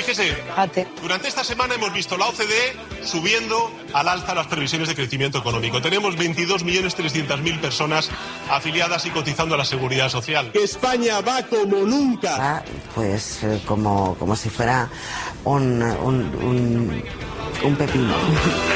Fíjese, durante esta semana hemos visto la OCDE subiendo al alza las previsiones de crecimiento económico. Tenemos 22.300.000 personas afiliadas y cotizando a la Seguridad Social. Que España va como nunca. Va, pues como si fuera un pepino.